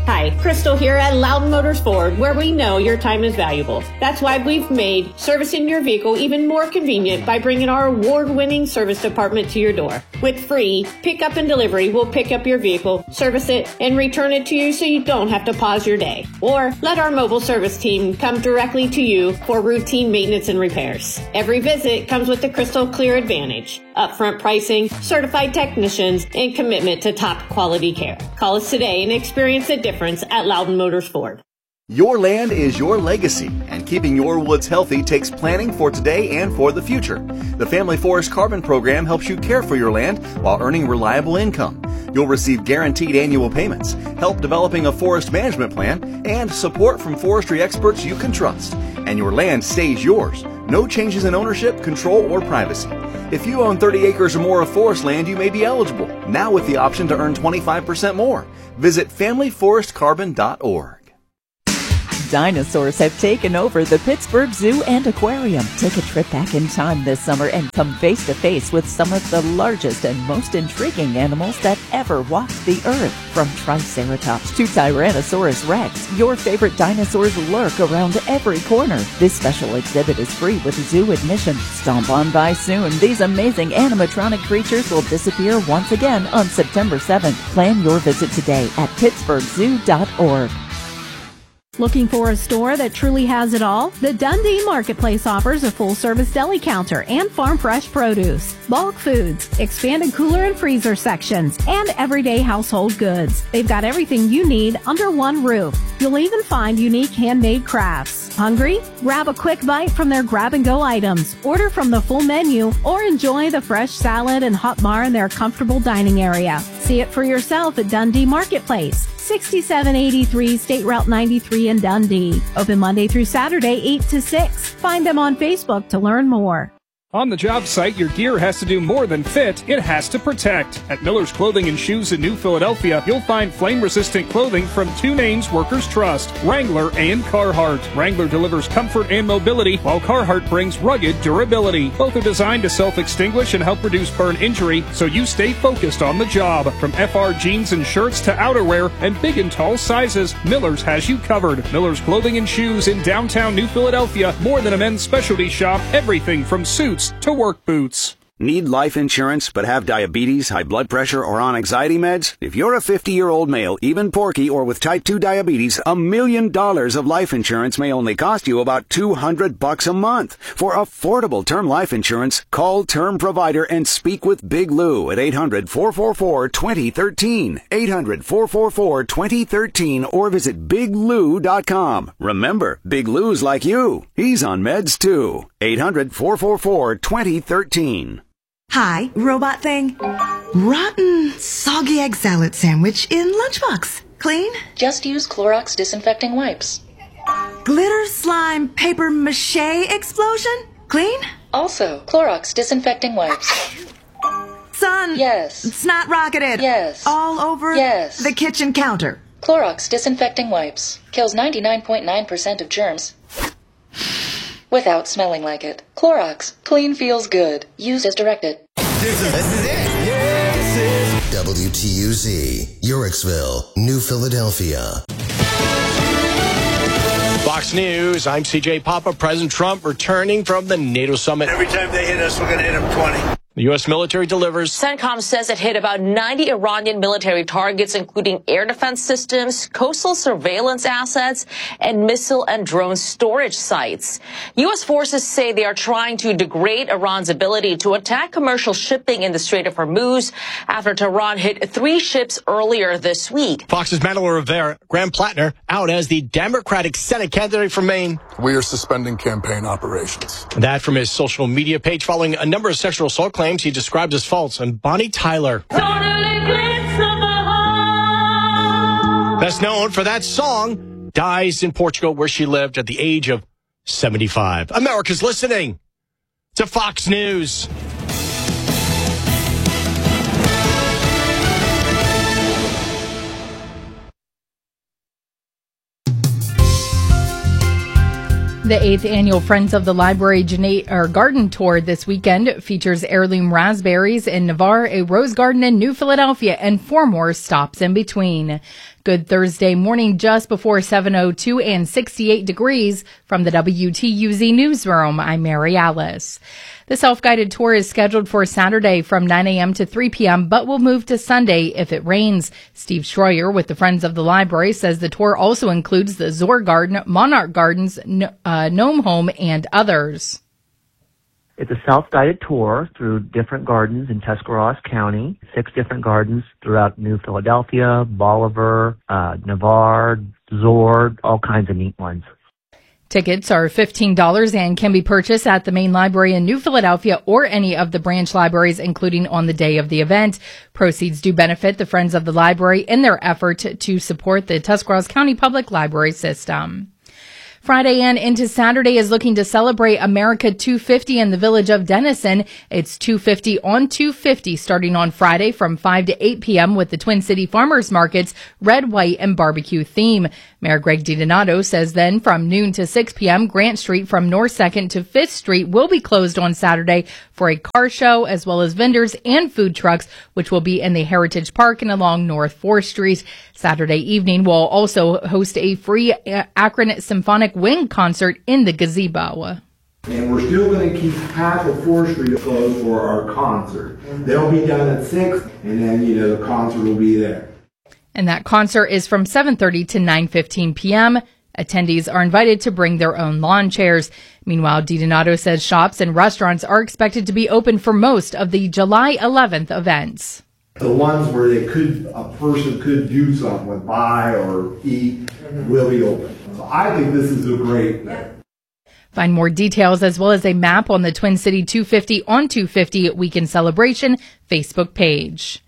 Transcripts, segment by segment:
Hi, Crystal here at Loudon Motors Ford, where we know your time is valuable. That's why we've made servicing your vehicle even more convenient by bringing our award-winning service department to your door. With free pickup and delivery, we'll pick up your vehicle, service it, and return it to you so you don't have to pause your day. Or let our mobile service team come directly to you for routine maintenance and repairs. Every visit comes with the Crystal Clear Advantage, upfront pricing, certified technicians, and commitment to top quality care. Call us today and experience the difference at Loudon Motors Ford. Your land is your legacy, and keeping your woods healthy takes planning for today and for the future. The Family Forest Carbon Program helps you care for your land while earning reliable income. You'll receive guaranteed annual payments, help developing a forest management plan, and support from forestry experts you can trust. And your land stays yours. No changes in ownership, control, or privacy. If you own 30 acres or more of forest land, you may be eligible, now with the option to earn 25% more. Visit FamilyForestCarbon.org. Dinosaurs have taken over the Pittsburgh Zoo and Aquarium. Take a trip back in time this summer and come face to face with some of the largest and most intriguing animals that ever walked the earth. From Triceratops to Tyrannosaurus Rex, your favorite dinosaurs lurk around every corner. This special exhibit is free with zoo admission. Stomp on by soon. These amazing animatronic creatures will disappear once again on September 7th. Plan your visit today at PittsburghZoo.org. Looking for a store that truly has it all? The Dundee Marketplace offers a full-service deli counter and farm-fresh produce, bulk foods, expanded cooler and freezer sections, and everyday household goods. They've got everything you need under one roof. You'll even find unique handmade crafts. Hungry? Grab a quick bite from their grab-and-go items, order from the full menu, or enjoy the fresh salad and hot bar in their comfortable dining area. See it for yourself at Dundee Marketplace, 6783 State Route 93 in Dundee. Open Monday through Saturday, 8 to 6. Find them on Facebook to learn more. On the job site, your gear has to do more than fit, it has to protect. At Miller's Clothing and Shoes in New Philadelphia, you'll find flame-resistant clothing from two names workers trust, Wrangler and Carhartt. Wrangler delivers comfort and mobility, while Carhartt brings rugged durability. Both are designed to self-extinguish and help reduce burn injury, so you stay focused on the job. From FR jeans and shirts to outerwear and big and tall sizes, Miller's has you covered. Miller's Clothing and Shoes in downtown New Philadelphia, more than a men's specialty shop, everything from suits to work boots. Need life insurance but have diabetes, high blood pressure, or on anxiety meds? If you're a 50-year-old male, even porky, or with type 2 diabetes, $1 million of life insurance may only cost you about $200 a month. For affordable term life insurance, call Term Provider and speak with Big Lou at 800-444-2013, 800-444-2013, or visit BigLou.com. Remember, Big Lou's like you. He's on meds too. 800-444-2013. Hi, robot thing. Rotten, soggy egg salad sandwich in lunchbox. Clean? Just use Clorox disinfecting wipes. Glitter slime paper mache explosion? Clean? Also, Clorox disinfecting wipes. Son. Yes. Snot rocketed. Yes. All over yes. the kitchen counter. Clorox disinfecting wipes. Kills 99.9% of germs without smelling like it. Clorox. Clean feels good. Use as directed. This is it. Yeah, this is WTUZ, Yorksville, New Philadelphia. Fox News, I'm CJ Papa. President Trump returning from the NATO summit. Every time they hit us, we're going to hit them 20. The U.S. military delivers. CENTCOM says it hit about 90 Iranian military targets, including air defense systems, coastal surveillance assets, and missile and drone storage sites. U.S. forces say they are trying to degrade Iran's ability to attack commercial shipping in the Strait of Hormuz after Tehran hit 3 ships earlier this week. Fox's Madeline Rivera, Graham Plattner, out as the Democratic Senate candidate from Maine. We are suspending campaign operations. That from his social media page following a number of sexual assault claims he describes as false. And Bonnie Tyler, best known for that song, dies in Portugal where she lived at the age of 75. America's listening to Fox News. The 8th annual Friends of the Library Garden Tour this weekend features heirloom raspberries in Navarre, a rose garden in New Philadelphia, and 4 more stops in between. Good Thursday morning just before 7:02 and 68 degrees from the WTUZ newsroom. I'm Mary Alice. The self-guided tour is scheduled for Saturday from 9 a.m. to 3 p.m., but will move to Sunday if it rains. Steve Schroyer with the Friends of the Library says the tour also includes the Zoar Garden, Monarch Gardens, Gnome Home, and others. It's a self-guided tour through different gardens in Tuscarawas County, 6 different gardens throughout New Philadelphia, Bolivar, Navarre, Zoar, all kinds of neat ones. Tickets are $15 and can be purchased at the main library in New Philadelphia or any of the branch libraries, including on the day of the event. Proceeds do benefit the Friends of the Library in their effort to support the Tuscarawas County Public Library system. Friday and into Saturday is looking to celebrate America 250 in the village of Denison. It's 250 on 250 starting on Friday from 5 to 8 p.m. with the Twin City Farmers Market's red, white, and barbecue theme. Mayor Greg DiDonato says then from noon to 6 p.m., Grant Street from North 2nd to 5th Street will be closed on Saturday for a car show as well as vendors and food trucks, which will be in the Heritage Park and along North 4th Street. Saturday evening will also host a free Akron Symphonic Wind concert in the gazebo. And we're still going to keep half of 4th Street closed for our concert. They'll be done at 6, and then, the concert will be there. And that concert is from 7:30 to 9:15 p.m. Attendees are invited to bring their own lawn chairs. Meanwhile, DiDonato says shops and restaurants are expected to be open for most of the July 11th events. The ones where a person could do something with, buy or eat, will be open. So I think this is a great thing. Find more details as well as a map on the Twin City 250 on 250 Weekend Celebration Facebook page.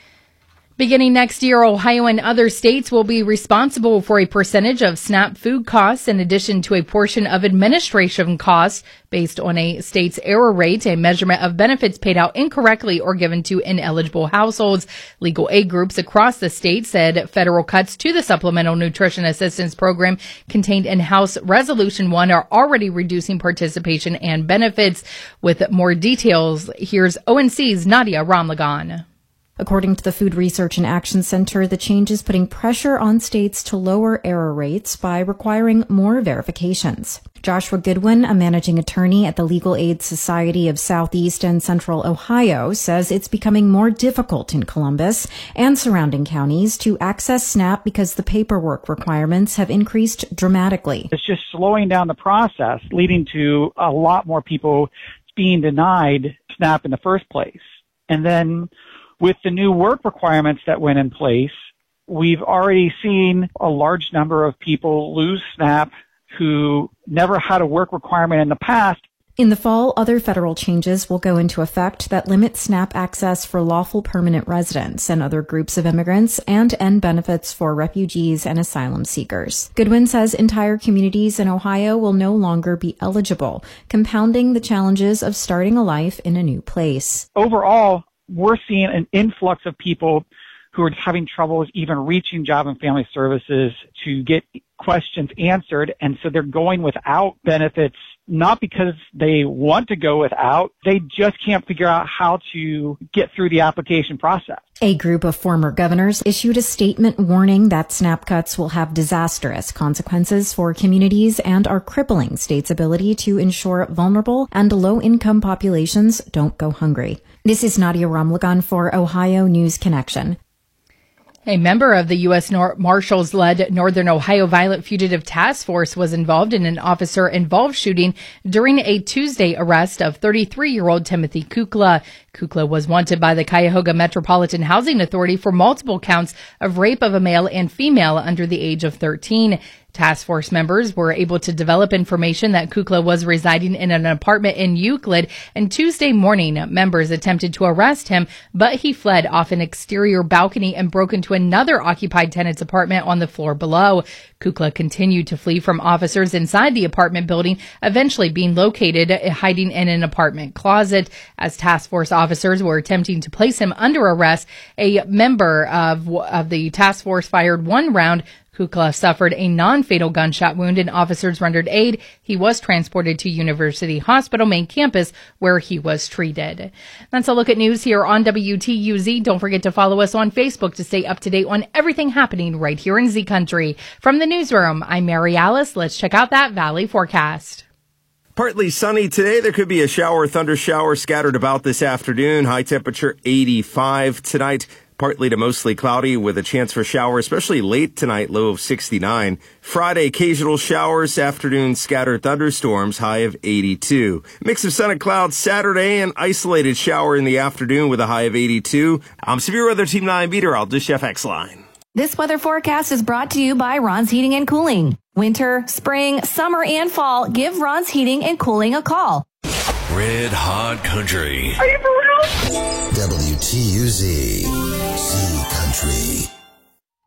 Beginning next year, Ohio and other states will be responsible for a percentage of SNAP food costs in addition to a portion of administration costs based on a state's error rate, a measurement of benefits paid out incorrectly or given to ineligible households. Legal aid groups across the state said federal cuts to the Supplemental Nutrition Assistance Program contained in House Resolution 1 are already reducing participation and benefits. With more details, here's ONC's Nadia Ramlagan. According to the Food Research and Action Center, the change is putting pressure on states to lower error rates by requiring more verifications. Joshua Goodwin, a managing attorney at the Legal Aid Society of Southeast and Central Ohio, says it's becoming more difficult in Columbus and surrounding counties to access SNAP because the paperwork requirements have increased dramatically. It's just slowing down the process, leading to a lot more people being denied SNAP in the first place. And then with the new work requirements that went in place, we've already seen a large number of people lose SNAP who never had a work requirement in the past. In the fall, other federal changes will go into effect that limit SNAP access for lawful permanent residents and other groups of immigrants and end benefits for refugees and asylum seekers. Goodwin says entire communities in Ohio will no longer be eligible, compounding the challenges of starting a life in a new place. Overall, we're seeing an influx of people who are having troubles even reaching Job and Family Services to get questions answered. And so they're going without benefits, not because they want to go without. They just can't figure out how to get through the application process. A group of former governors issued a statement warning that SNAP cuts will have disastrous consequences for communities and are crippling states' ability to ensure vulnerable and low-income populations don't go hungry. This is Nadia Ramlagan for Ohio News Connection. A member of the U.S. Marshals-led Northern Ohio Violent Fugitive Task Force was involved in an officer-involved shooting during a Tuesday arrest of 33-year-old Timothy Kukla. Kukla was wanted by the Cuyahoga Metropolitan Housing Authority for multiple counts of rape of a male and female under the age of 13. Task force members were able to develop information that Kukla was residing in an apartment in Euclid, and Tuesday morning, members attempted to arrest him, but he fled off an exterior balcony and broke into another occupied tenant's apartment on the floor below. Kukla continued to flee from officers inside the apartment building, eventually being located hiding in an apartment closet. As task force officers were attempting to place him under arrest, a member of the task force fired one round. Kukla suffered a non-fatal gunshot wound and officers rendered aid. He was transported to University Hospital main campus where he was treated. That's a look at news here on WTUZ. Don't forget to follow us on Facebook to stay up to date on everything happening right here in Z Country. From the newsroom, I'm Mary Alice. Let's check out that Valley forecast. Partly sunny today. There could be a shower, thunder shower scattered about this afternoon. High temperature 85 tonight. Partly to mostly cloudy with a chance for shower, especially late tonight, low of 69. Friday, occasional showers, afternoon scattered thunderstorms, high of 82. Mix of sun and clouds Saturday, an isolated shower in the afternoon with a high of 82. I'm Severe Weather Team 9 meteorologist Dish FX Line. This weather forecast is brought to you by Ron's Heating and Cooling. Winter, spring, summer, and fall, give Ron's Heating and Cooling a call. Red Hot Country. Are you for real? WTUZ. Z Country.